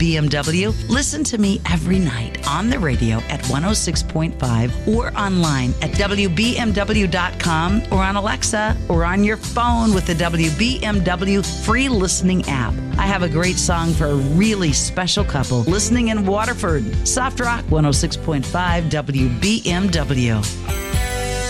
BMW, listen to me every night on the radio at 106.5 or online at WBMW.com or on Alexa or on your phone with the WBMW free listening app. I have a great song for a really special couple listening in Waterford. Soft Rock 106.5 WBMW.